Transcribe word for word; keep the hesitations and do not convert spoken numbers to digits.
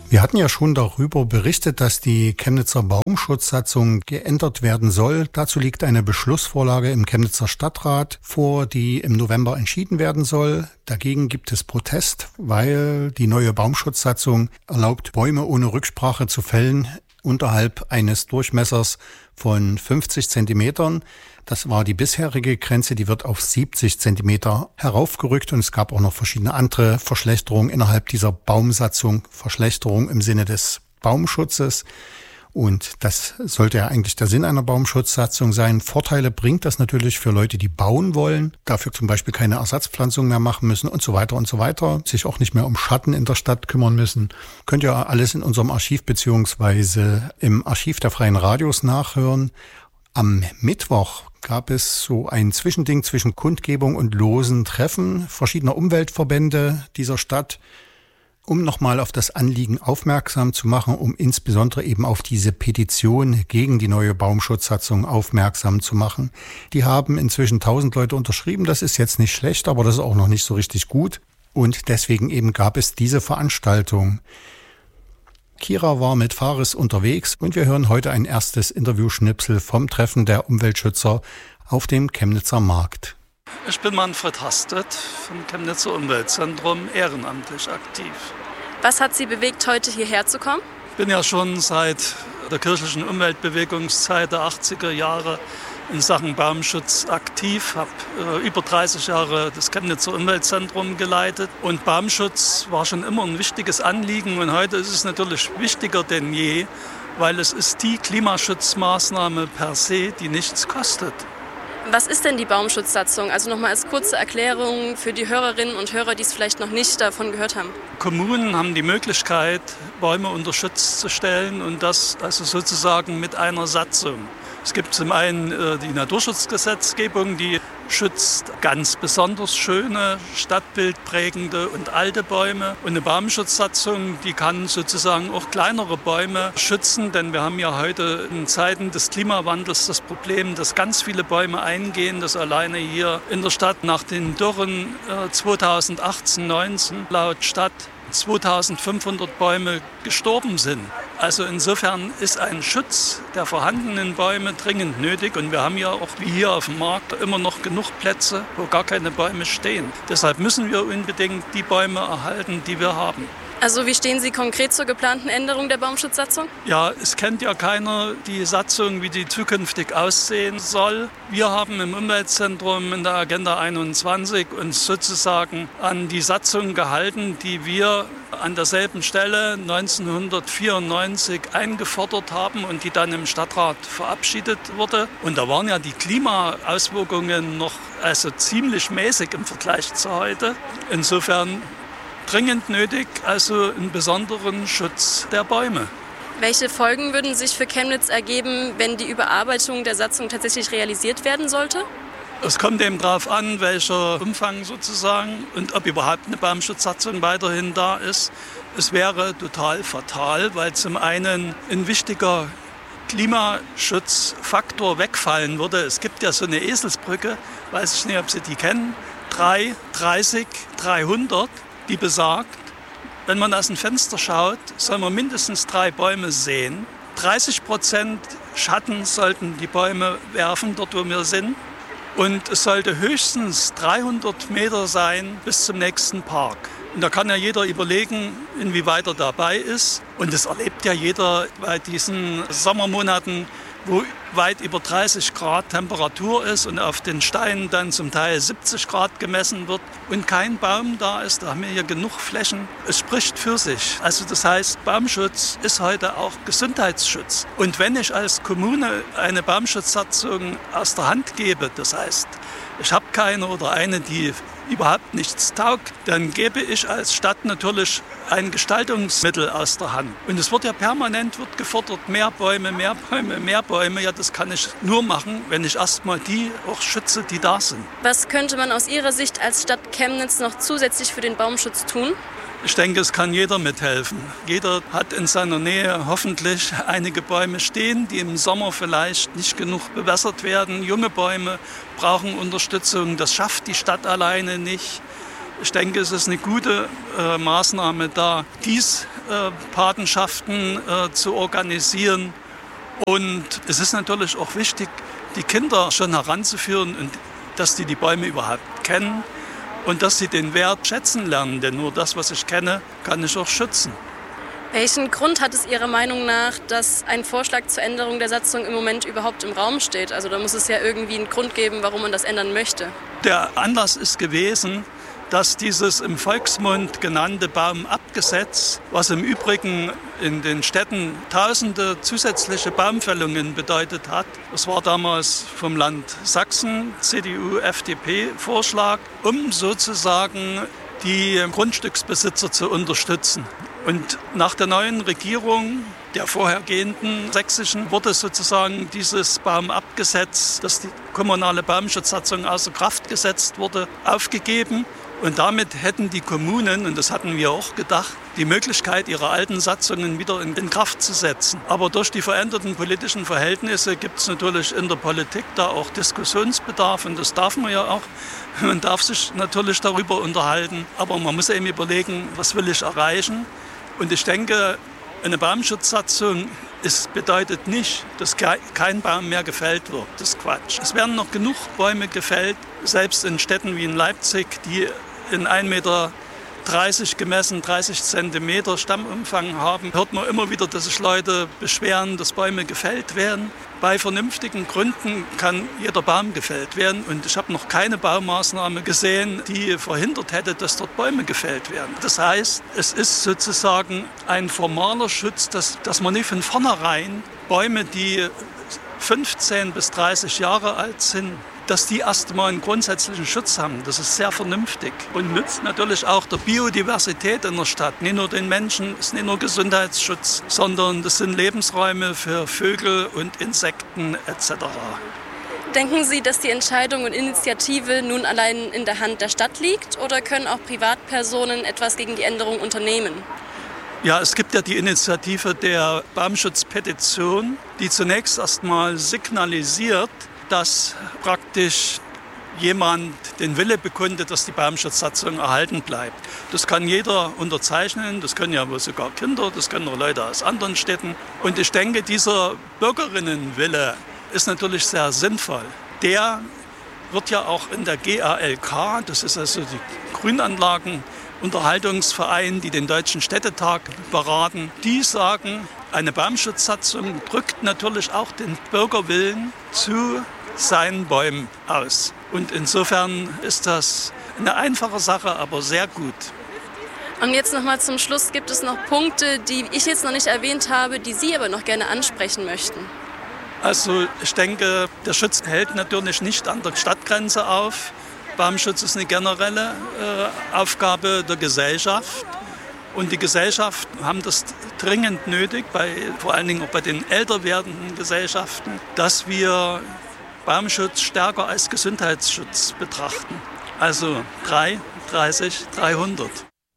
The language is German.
Wir hatten ja schon darüber berichtet, dass die Chemnitzer Baumschutzsatzung geändert werden soll. Dazu liegt eine Beschlussvorlage im Chemnitzer Stadtrat vor, die im November entschieden werden soll. Dagegen gibt es Protest, weil die neue Baumschutzsatzung erlaubt, Bäume ohne Rücksprache zu fällen unterhalb eines Durchmessers von fünfzig Zentimetern. Das war die bisherige Grenze, die wird auf siebzig Zentimeter heraufgerückt und es gab auch noch verschiedene andere Verschlechterungen innerhalb dieser Baumsatzung, Verschlechterung im Sinne des Baumschutzes. Und das sollte ja eigentlich der Sinn einer Baumschutzsatzung sein. Vorteile bringt das natürlich für Leute, die bauen wollen, dafür zum Beispiel keine Ersatzpflanzung mehr machen müssen und so weiter und so weiter, sich auch nicht mehr um Schatten in der Stadt kümmern müssen. Könnt ihr alles in unserem Archiv beziehungsweise im Archiv der Freien Radios nachhören. Am Mittwoch gab es so ein Zwischending zwischen Kundgebung und losen Treffen verschiedener Umweltverbände dieser Stadt, um nochmal auf das Anliegen aufmerksam zu machen, um insbesondere eben auf diese Petition gegen die neue Baumschutzsatzung aufmerksam zu machen. Die haben inzwischen tausend Leute unterschrieben. Das ist jetzt nicht schlecht, aber das ist auch noch nicht so richtig gut. Und deswegen eben gab es diese Veranstaltung. Kira war mit Faris unterwegs und wir hören heute ein erstes Interviewschnipsel vom Treffen der Umweltschützer auf dem Chemnitzer Markt. Ich bin Manfred Hastet vom Chemnitzer Umweltzentrum, ehrenamtlich aktiv. Was hat Sie bewegt, heute hierher zu kommen? Ich bin ja schon seit der kirchlichen Umweltbewegungszeit der achtziger Jahre in Sachen Baumschutz aktiv, habe äh, über dreißig Jahre das Chemnitzer Umweltzentrum geleitet und Baumschutz war schon immer ein wichtiges Anliegen und heute ist es natürlich wichtiger denn je, weil es ist die Klimaschutzmaßnahme per se, die nichts kostet. Was ist denn die Baumschutzsatzung? Also nochmal als kurze Erklärung für die Hörerinnen und Hörer, die es vielleicht noch nicht davon gehört haben. Kommunen haben die Möglichkeit, Bäume unter Schutz zu stellen und das also sozusagen mit einer Satzung. Es gibt zum einen äh, die Naturschutzgesetzgebung, die schützt ganz besonders schöne, stadtbildprägende und alte Bäume. Und eine Baumschutzsatzung, die kann sozusagen auch kleinere Bäume schützen, denn wir haben ja heute in Zeiten des Klimawandels das Problem, dass ganz viele Bäume eingehen, dass alleine hier in der Stadt nach den Dürren äh, zweitausendachtzehn neunzehn laut Stadt zweitausendfünfhundert Bäume gestorben sind. Also insofern ist ein Schutz der vorhandenen Bäume dringend nötig und wir haben ja auch wie hier auf dem Markt immer noch genug Plätze, wo gar keine Bäume stehen. Deshalb müssen wir unbedingt die Bäume erhalten, die wir haben. Also wie stehen Sie konkret zur geplanten Änderung der Baumschutzsatzung? Ja, es kennt ja keiner die Satzung, wie die zukünftig aussehen soll. Wir haben im Umweltzentrum in der Agenda einundzwanzig uns sozusagen an die Satzung gehalten, die wir an derselben Stelle neunzehnhundertvierundneunzig eingefordert haben und die dann im Stadtrat verabschiedet wurde. Und da waren ja die Klimaauswirkungen noch also ziemlich mäßig im Vergleich zu heute. Insofern dringend nötig, also einen besonderen Schutz der Bäume. Welche Folgen würden sich für Chemnitz ergeben, wenn die Überarbeitung der Satzung tatsächlich realisiert werden sollte? Es kommt eben darauf an, welcher Umfang sozusagen und ob überhaupt eine Baumschutzsatzung weiterhin da ist. Es wäre total fatal, weil zum einen ein wichtiger Klimaschutzfaktor wegfallen würde. Es gibt ja so eine Eselsbrücke, weiß ich nicht, ob Sie die kennen, drei dreißig dreihundert. Die besagt, wenn man aus dem Fenster schaut, soll man mindestens drei Bäume sehen. dreißig Prozent Schatten sollten die Bäume werfen, dort wo wir sind. Und es sollte höchstens dreihundert Meter sein bis zum nächsten Park. Und da kann ja jeder überlegen, inwieweit er dabei ist. Und das erlebt ja jeder bei diesen Sommermonaten, wo weit über dreißig Grad Temperatur ist und auf den Steinen dann zum Teil siebzig Grad gemessen wird und kein Baum da ist, da haben wir hier genug Flächen. Es spricht für sich. Also das heißt, Baumschutz ist heute auch Gesundheitsschutz. Und wenn ich als Kommune eine Baumschutzsatzung aus der Hand gebe, das heißt, ich habe keine oder eine, die überhaupt nichts taugt, dann gebe ich als Stadt natürlich ein Gestaltungsmittel aus der Hand. Und es wird ja permanent wird gefordert, mehr Bäume, mehr Bäume, mehr Bäume. Ja, das kann ich nur machen, wenn ich erstmal die auch schütze, die da sind. Was könnte man aus Ihrer Sicht als Stadt Chemnitz noch zusätzlich für den Baumschutz tun? Ich denke, es kann jeder mithelfen. Jeder hat in seiner Nähe hoffentlich einige Bäume stehen, die im Sommer vielleicht nicht genug bewässert werden. Junge Bäume brauchen Unterstützung. Das schafft die Stadt alleine nicht. Ich denke, es ist eine gute äh, Maßnahme, da Gießpatenschaften äh, zu organisieren. Und es ist natürlich auch wichtig, die Kinder schon heranzuführen, und dass die die Bäume überhaupt kennen und dass sie den Wert schätzen lernen. Denn nur das, was ich kenne, kann ich auch schützen. Welchen Grund hat es Ihrer Meinung nach, dass ein Vorschlag zur Änderung der Satzung im Moment überhaupt im Raum steht? Also da muss es ja irgendwie einen Grund geben, warum man das ändern möchte. Der Anlass ist gewesen, dass dieses im Volksmund genannte Baumabgesetz, was im Übrigen in den Städten tausende zusätzliche Baumfällungen bedeutet hat, das war damals vom Land Sachsen, C D U F D P-Vorschlag, um sozusagen die Grundstücksbesitzer zu unterstützen. Und nach der neuen Regierung, der vorhergehenden sächsischen, wurde sozusagen dieses Baumabgesetz, das die kommunale Baumschutzsatzung außer Kraft gesetzt wurde, aufgegeben. Und damit hätten die Kommunen, und das hatten wir auch gedacht, die Möglichkeit, ihre alten Satzungen wieder in, in Kraft zu setzen. Aber durch die veränderten politischen Verhältnisse gibt es natürlich in der Politik da auch Diskussionsbedarf. Und das darf man ja auch. Man darf sich natürlich darüber unterhalten. Aber man muss eben überlegen, was will ich erreichen. Und ich denke, eine Baumschutzsatzung es bedeutet nicht, dass kein Baum mehr gefällt wird. Das ist Quatsch. Es werden noch genug Bäume gefällt, selbst in Städten wie in Leipzig, die in ein Meter dreißig gemessen, dreißig Zentimeter Stammumfang haben. Hört man immer wieder, dass sich Leute beschweren, dass Bäume gefällt werden. Bei vernünftigen Gründen kann jeder Baum gefällt werden. Und ich habe noch keine Baumaßnahme gesehen, die verhindert hätte, dass dort Bäume gefällt werden. Das heißt, es ist sozusagen ein formaler Schutz, dass, dass man nicht von vornherein Bäume, die fünfzehn bis dreißig Jahre alt sind, dass die erstmal einen grundsätzlichen Schutz haben. Das ist sehr vernünftig und nützt natürlich auch der Biodiversität in der Stadt. Nicht nur den Menschen, es ist nicht nur Gesundheitsschutz, sondern das sind Lebensräume für Vögel und Insekten et cetera. Denken Sie, dass die Entscheidung und Initiative nun allein in der Hand der Stadt liegt oder können auch Privatpersonen etwas gegen die Änderung unternehmen? Ja, es gibt ja die Initiative der Baumschutzpetition, die zunächst erstmal signalisiert, dass praktisch jemand den Wille bekundet, dass die Baumschutzsatzung erhalten bleibt. Das kann jeder unterzeichnen, das können ja wohl sogar Kinder, das können auch Leute aus anderen Städten. Und ich denke, dieser Bürgerinnenwille ist natürlich sehr sinnvoll. Der wird ja auch in der G A L K, das ist also die Grünanlagenunterhaltungsverein, die den Deutschen Städtetag beraten, die sagen, eine Baumschutzsatzung drückt natürlich auch den Bürgerwillen zu seinen Bäumen aus. Und insofern ist das eine einfache Sache, aber sehr gut. Und jetzt noch mal zum Schluss, gibt es noch Punkte, die ich jetzt noch nicht erwähnt habe, die Sie aber noch gerne ansprechen möchten? Also ich denke, der Schutz hält natürlich nicht an der Stadtgrenze auf. Baumschutz ist eine generelle äh, Aufgabe der Gesellschaft. Und die Gesellschaften haben das dringend nötig, bei, vor allen Dingen auch bei den älter werdenden Gesellschaften, dass wir Baumschutz stärker als Gesundheitsschutz betrachten. Also drei, dreißig, dreihundert.